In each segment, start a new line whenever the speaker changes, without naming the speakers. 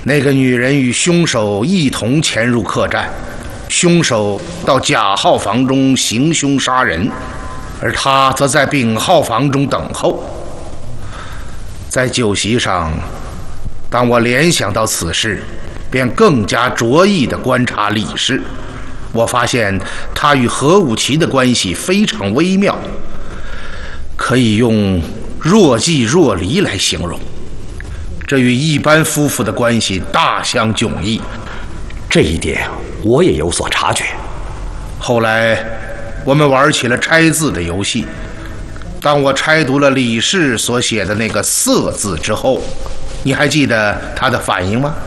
那个女人与凶手一同潜入客栈，凶手到甲号房中行凶杀人，而他则在丙号房中等候。在酒席上，当我联想到此事，便更加着意地观察李氏。我发现他与何武奇的关系非常微妙，可以用若即若离来形容。这与一般夫妇的关系大相迥异。
这一点我也有所察觉。
后来我们玩起了拆字的游戏，当我拆读了李氏所写的那个色字之后，你还记得他的反应吗？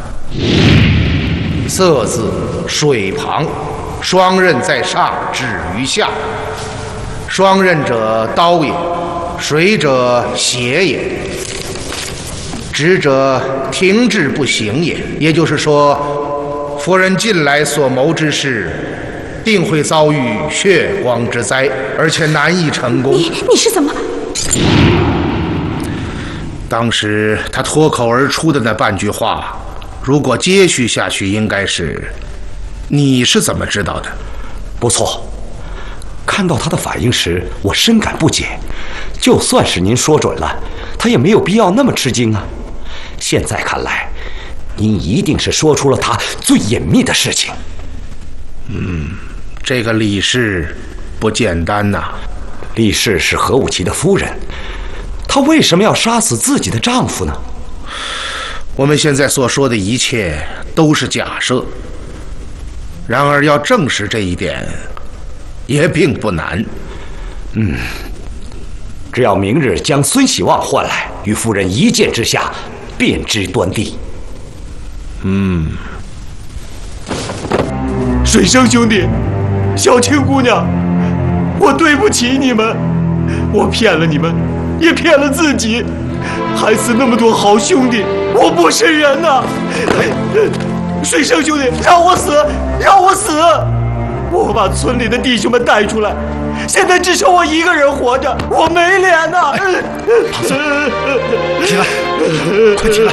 色字水旁，双刃在上，止于下。双刃者刀也，水者血也，直者停滞不行也。也就是说，夫人近来所谋之事，定会遭遇血光之灾，而且难以成功。
你是怎么？
当时他脱口而出的那半句话，如果接续下去，应该是：你是怎么知道的？
不错，看到他的反应时，我深感不解。就算是您说准了，他也没有必要那么吃惊啊。现在看来，您一定是说出了他最隐秘的事情。
这个李氏不简单呐。
李氏是何武奇的夫人，她为什么要杀死自己的丈夫呢？
我们现在所说的一切都是假设，然而要证实这一点也并不难。
只要明日将孙喜旺唤来，与夫人一见之下便知端地。
水生兄弟，小青姑娘，我对不起你们，我骗了你们，也骗了自己，害死那么多好兄弟，我不是人呐！水生兄弟，让我死，让我死！我把村里的弟兄们带出来，现在只剩我一个人活着，我没脸呐！
起来，快起来！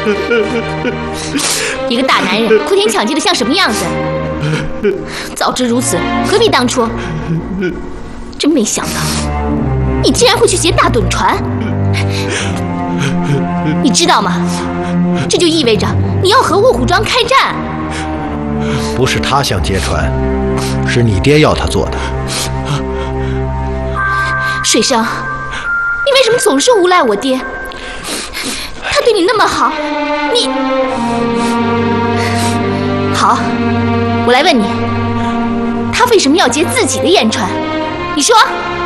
一个大男人哭天抢地的像什么样子？早知如此，何必当初？真没想到，你竟然会去劫大趸船！你知道吗？这就意味着你要和卧虎庄开战。
不是他想劫船，是你爹要他做的。
水生，你为什么总是诬赖我爹？他对你那么好，你……好，我来问你，他为什么要劫自己的燕船？你说。